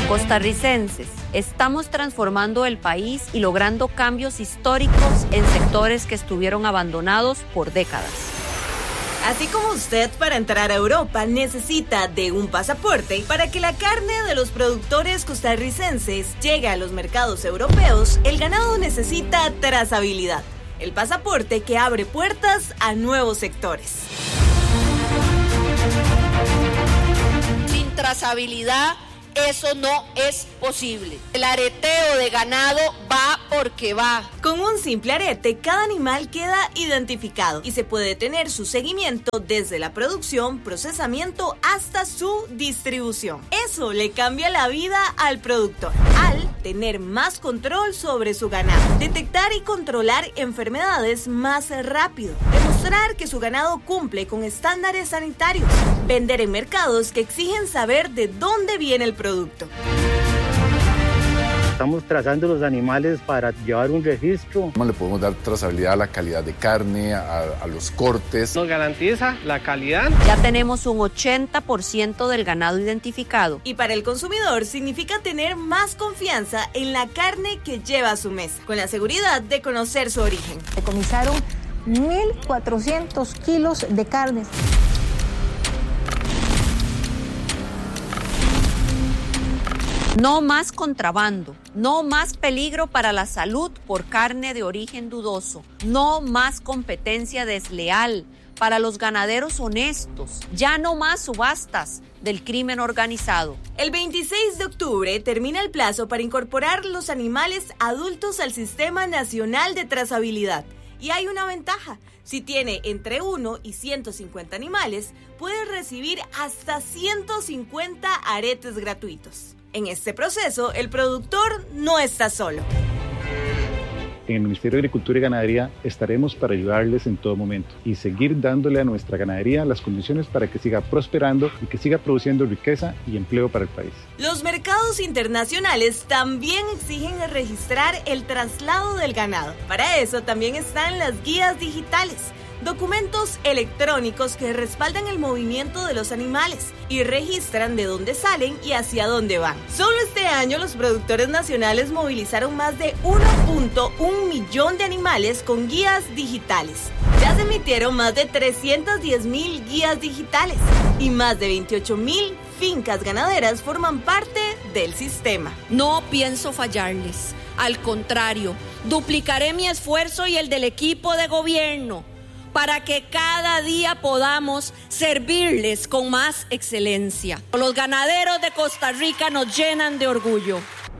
Costarricenses, estamos transformando el país y logrando cambios históricos en sectores que estuvieron abandonados por décadas. Así como usted para entrar a Europa necesita de un pasaporte, para que la carne de los productores costarricenses llegue a los mercados europeos, el ganado necesita trazabilidad, el pasaporte que abre puertas a nuevos sectores. Sin trazabilidad, eso no es posible. El areteo de ganado va porque va. Con un simple arete, cada animal queda identificado y se puede tener su seguimiento desde la producción, procesamiento hasta su distribución. Eso le cambia la vida al productor, al tener más control sobre su ganado, detectar y controlar enfermedades más rápido, demostrar que su ganado cumple con estándares sanitarios, vender en mercados que exigen saber de dónde viene el producto. Estamos trazando los animales para llevar un registro. ¿Cómo le podemos dar trazabilidad a la calidad de carne, a los cortes? Nos garantiza la calidad. Ya tenemos un 80% del ganado identificado. Y para el consumidor significa tener más confianza en la carne que lleva a su mesa, con la seguridad de conocer su origen. Decomisaron 1.400 kilos de carne. No más contrabando, no más peligro para la salud por carne de origen dudoso, no más competencia desleal para los ganaderos honestos, ya no más subastas del crimen organizado. El 26 de octubre termina el plazo para incorporar los animales adultos al Sistema Nacional de Trazabilidad. Y hay una ventaja: si tiene entre 1 y 150 animales, puede recibir hasta 150 aretes gratuitos. En este proceso, el productor no está solo. En el Ministerio de Agricultura y Ganadería estaremos para ayudarles en todo momento y seguir dándole a nuestra ganadería las condiciones para que siga prosperando y que siga produciendo riqueza y empleo para el país. Los mercados internacionales también exigen registrar el traslado del ganado. Para eso también están las guías digitales, documentos electrónicos que respaldan el movimiento de los animales y registran de dónde salen y hacia dónde van. Solo este año los productores nacionales movilizaron más de 1.1 millón de animales con guías digitales. Ya se emitieron más de 310,000 guías digitales y más de 28,000 fincas ganaderas forman parte del sistema. No pienso fallarles. Al contrario, duplicaré mi esfuerzo y el del equipo de gobierno para que cada día podamos servirles con más excelencia. Los ganaderos de Costa Rica nos llenan de orgullo.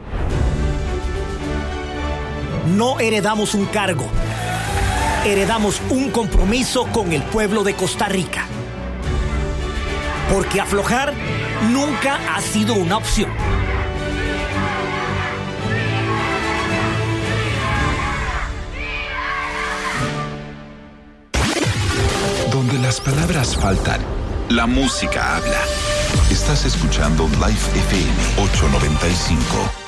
No heredamos un cargo, heredamos un compromiso con el pueblo de Costa Rica. Porque aflojar nunca ha sido una opción. Donde las palabras faltan, la música habla. Estás escuchando Life FM 895.